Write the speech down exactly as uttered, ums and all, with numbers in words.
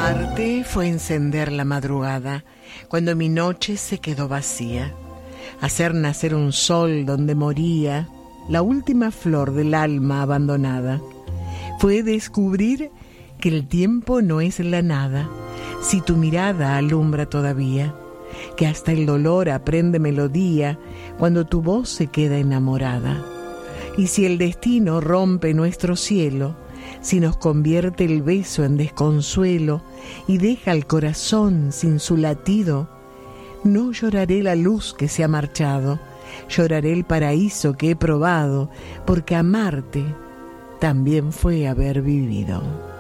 Amarte fue encender la madrugada, cuando mi noche se quedó vacía, hacer nacer un sol donde moría la última flor del alma abandonada. Fue descubrir que el tiempo no es la nada, si tu mirada alumbra todavía, que hasta el dolor aprende melodía cuando tu voz se queda enamorada. Y si el destino rompe nuestro cielo, si nos convierte el beso en desconsuelo y deja el corazón sin su latido, no lloraré la luz que se ha marchado, lloraré el paraíso que he probado, porque amarte también fue haber vivido.